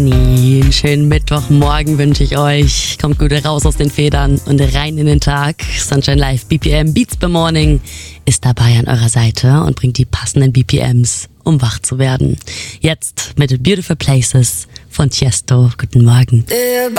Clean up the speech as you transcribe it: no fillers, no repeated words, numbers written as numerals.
Einen schönen Mittwochmorgen wünsche ich euch. Kommt gut raus aus den Federn und rein in den Tag. Sunshine Live BPM Beats by Morning ist dabei an eurer Seite und bringt die passenden BPMs, um wach zu werden. Jetzt mit Beautiful Places von Tiesto. Guten Morgen.